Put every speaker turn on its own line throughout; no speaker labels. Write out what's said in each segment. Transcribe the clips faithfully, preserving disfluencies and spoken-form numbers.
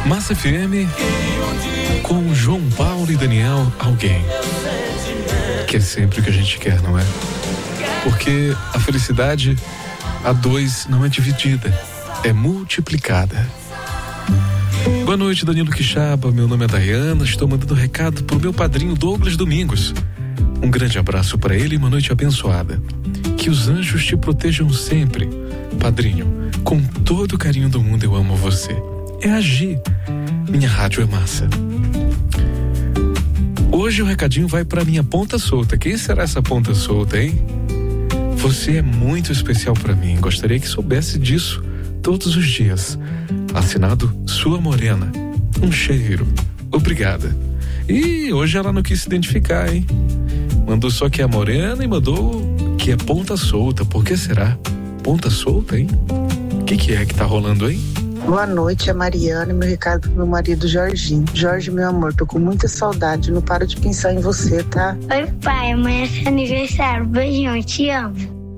Massa F M com João Paulo e Daniel Alguém. Que é sempre o que a gente quer, não é? Porque a felicidade a dois não é dividida, é multiplicada. Boa noite, Danilo Quixaba, meu nome é Dayana, estou mandando recado pro meu padrinho Douglas Domingos. Um grande abraço para ele e uma noite abençoada. Que os anjos te protejam sempre. Padrinho, com todo o carinho do mundo eu amo você. É a Gi. Minha rádio é massa. Hoje o recadinho vai pra minha ponta solta. Quem será essa ponta solta, hein? Você é muito especial pra mim. Gostaria que soubesse disso todos os dias. Assinado Sua Morena. Um cheiro. Obrigada. E hoje ela não quis se identificar, hein? Mandou só que é morena e mandou que é ponta solta. Por que será? Ponta solta, hein? O que, que é que tá rolando, hein?
Boa noite, é Mariana e meu recado pro meu marido Jorginho. Jorge, meu amor, tô com muita saudade, não paro de pensar em você, tá?
Oi, pai, amanhã é seu aniversário. Beijão, te amo.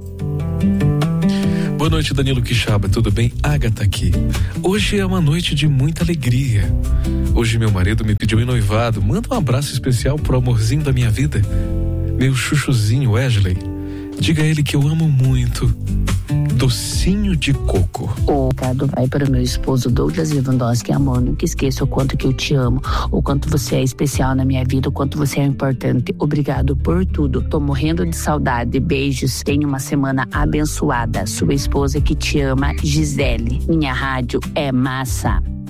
Boa noite, Danilo Quixaba, tudo bem? Agatha aqui. Hoje é uma noite de muita alegria. Hoje meu marido me pediu em noivado. Manda um abraço especial pro amorzinho da minha vida, meu chuchuzinho Wesley. Diga a ele que eu amo muito. Docinho de coco.
O recado vai para o meu esposo Douglas Lewandowski. Amor, nunca esqueça o quanto que eu te amo, o quanto você é especial na minha vida, o quanto você é importante. Obrigado por tudo. Tô morrendo de saudade. Beijos. Tenha uma semana abençoada. Sua esposa que te ama, Gisele. Minha rádio é massa.